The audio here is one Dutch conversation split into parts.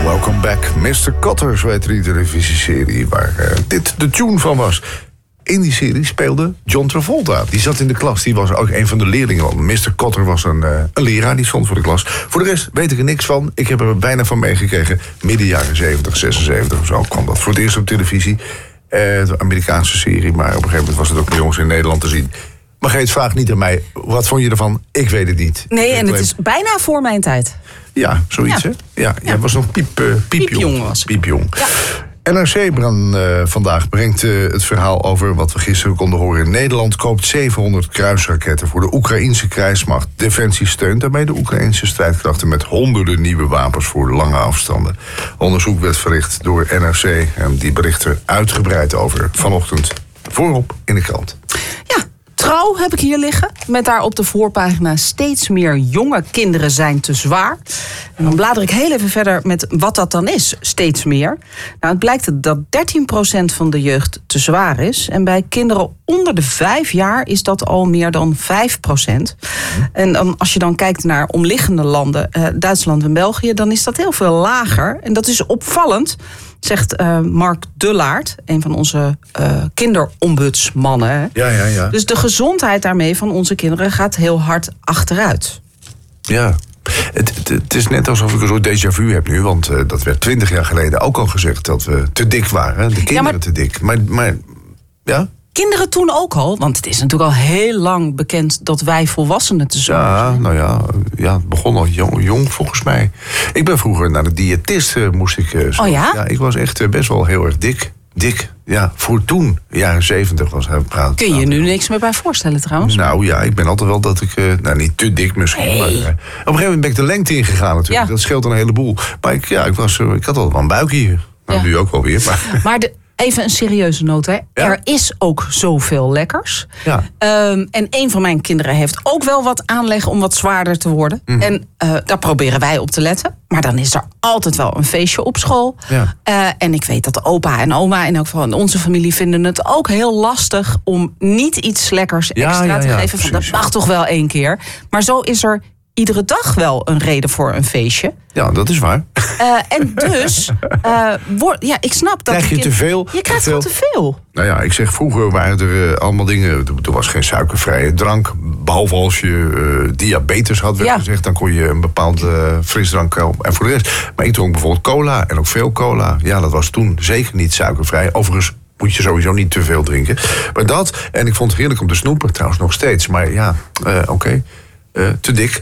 Welcome back, Mr. Kotter, zo heet die televisieserie waar dit de tune van was. In die serie speelde John Travolta. Die zat in de klas, die was ook een van de leerlingen. Mr. Kotter was een leraar, die stond voor de klas. Voor de rest weet ik er niks van. Ik heb er bijna van meegekregen. Midden jaren 70, 76 of zo kwam dat voor het eerst op televisie. De Amerikaanse serie, maar op een gegeven moment was het ook bij ons in Nederland te zien. Margreet, vraag niet aan mij, wat vond je ervan? Ik weet het niet. Nee, en het is bijna voor mijn tijd. Ja, zoiets, hè? Ja, jij was nog piepjong. Piepjong. Ja. NRC vandaag brengt het verhaal over wat we gisteren konden horen. Nederland koopt 700 kruisraketten voor de Oekraïense krijgsmacht. Defensie steunt daarmee de Oekraïense strijdkrachten met honderden nieuwe wapens voor lange afstanden. Onderzoek werd verricht door NRC en die berichten uitgebreid over vanochtend voorop in de krant. Ja. Trouw heb ik hier liggen, met daar op de voorpagina steeds meer jonge kinderen zijn te zwaar. En dan blader ik heel even verder met wat dat dan is, steeds meer. Nou, het blijkt dat 13% van de jeugd te zwaar is. En bij kinderen onder de 5 jaar is dat al meer dan 5%. En dan, als je dan kijkt naar omliggende landen, Duitsland en België, dan is dat heel veel lager. En dat is opvallend, zegt Mark Dullaert, een van onze kinderombudsmannen. Ja. Dus de gezondheid daarmee van onze kinderen gaat heel hard achteruit. Ja, het is net alsof ik een soort déjà vu heb nu. Want dat werd 20 jaar geleden ook al gezegd dat we te dik waren. De kinderen te dik. Maar ja? Kinderen toen ook al, want het is natuurlijk al heel lang bekend dat wij volwassenen te zwaar zijn. Nou ja, het begon al jong volgens mij. Ik ben vroeger naar de diëtist moest ik. Oh ja? Ja, ik was echt best wel heel erg dik. Ja, voor toen, jaren 70 was hij praat. Kun je nu niks meer bij voorstellen trouwens? Nou ja, ik ben altijd wel dat ik, niet te dik misschien. Hey. Maar, op een gegeven moment ben ik de lengte ingegaan natuurlijk. Ja. Dat scheelt een heleboel. Maar ik had al wel een buik hier. Nou, nu ook wel weer. Maar even een serieuze noot, hè. Ja? Er is ook zoveel lekkers. Ja. En een van mijn kinderen heeft ook wel wat aanleg om wat zwaarder te worden. Mm. En daar proberen wij op te letten. Maar dan is er altijd wel een feestje op school. Ja. En ik weet dat opa en oma in elk geval in onze familie vinden het ook heel lastig om niet iets lekkers extra te geven. Van, dat mag toch wel 1 keer. Maar zo is er iedere dag wel een reden voor een feestje. Ja, dat is waar. En dus, ik snap dat... Krijg je te veel? Je krijgt wel te veel. Nou ja, ik zeg, vroeger waren er allemaal dingen. Er was geen suikervrije drank. Behalve als je diabetes had, werd gezegd. Dan kon je een bepaald frisdrank kopen. En voor de rest. Maar ik dronk bijvoorbeeld cola. En ook veel cola. Ja, dat was toen zeker niet suikervrij. Overigens moet je sowieso niet te veel drinken. Maar dat, en ik vond het heerlijk om te snoepen. Trouwens nog steeds. Maar ja, oké. Te dik.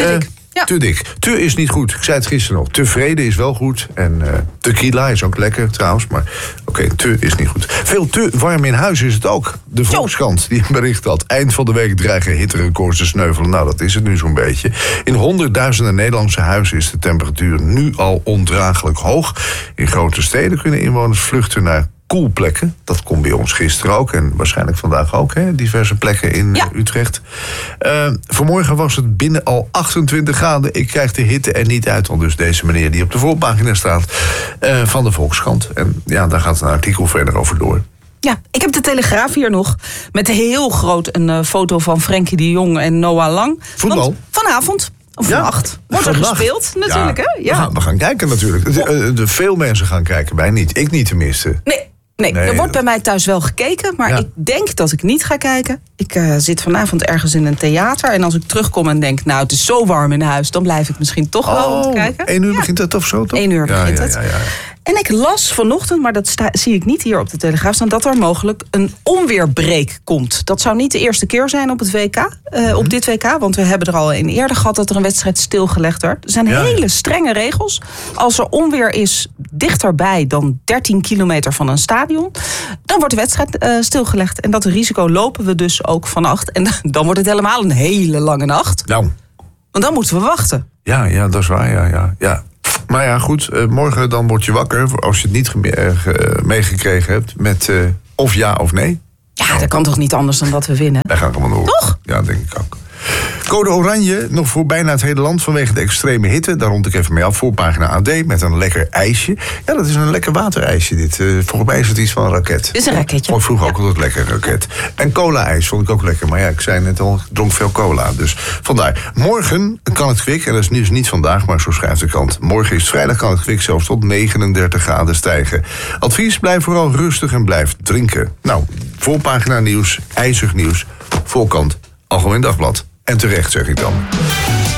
Te dik. Te is niet goed. Ik zei het gisteren nog. Tevreden is wel goed. En tequila is ook lekker trouwens. Maar te is niet goed. Veel te warm in huis is het ook. De Volkskrant die een bericht had. Eind van de week dreigen hitterecords te sneuvelen. Nou, dat is het nu zo'n beetje. In honderdduizenden Nederlandse huizen is de temperatuur nu al ondraaglijk hoog. In grote steden kunnen inwoners vluchten naar koelplekken. Dat kon bij ons gisteren ook en waarschijnlijk vandaag ook. Hè? Diverse plekken in Utrecht. Vanmorgen was het binnen al 28 graden. Ik krijg de hitte er niet uit. Want dus deze meneer die op de voorpagina staat van de Volkskrant. En ja, daar gaat een artikel verder over door. Ja, ik heb de Telegraaf hier nog. Met heel groot een foto van Frenkie de Jong en Noah Lang. Voetbal? Want vanavond. Of vannacht wordt er gespeeld, natuurlijk. Hè? Ja. We gaan kijken natuurlijk. Veel mensen gaan kijken, wij niet. Ik niet tenminste. Nee, er wordt bij mij thuis wel gekeken, maar ik denk dat ik niet ga kijken. Ik zit vanavond ergens in een theater en als ik terugkom en denk, nou, het is zo warm in huis, dan blijf ik misschien toch wel te kijken. 1 uur begint het of zo, toch? 1 uur begint het. Ja. En ik las vanochtend, maar dat zie ik niet hier op de Telegraaf staan, dat er mogelijk een onweerbreak komt. Dat zou niet de eerste keer zijn op het WK, op dit WK, want we hebben er al een eerder gehad dat er een wedstrijd stilgelegd werd. Er zijn hele strenge regels. Als er onweer is dichterbij dan 13 kilometer van een stadion, dan wordt de wedstrijd stilgelegd. En dat risico lopen we dus ook vannacht. En dan wordt het helemaal een hele lange nacht. Nou. Want dan moeten we wachten. Ja, dat is waar, ja. Maar ja, goed, morgen dan word je wakker, als je het niet meegekregen hebt, met of ja of nee. Ja, dat kan toch niet anders dan dat we winnen? Daar gaan we allemaal door. Toch? Ja, denk ik ook. Code oranje, nog voor bijna het hele land vanwege de extreme hitte. Daar rond ik even mee af. Voorpagina AD met een lekker ijsje. Ja, dat is een lekker waterijsje dit. Volgens mij is het iets van een raket. Het is een raketje. Ik vroeg ook altijd lekker raket. En cola-ijs vond ik ook lekker. Maar ja, ik zei net al, ik dronk veel cola. Dus vandaar. Morgen kan het kwik, en dat is dus niet vandaag, maar zo schrijft de krant. Morgen is vrijdag, kan het kwik zelfs tot 39 graden stijgen. Advies, blijf vooral rustig en blijf drinken. Nou, voorpagina nieuws, ijzig nieuws, voorkant, Algemeen Dagblad. En terecht, zeg ik dan.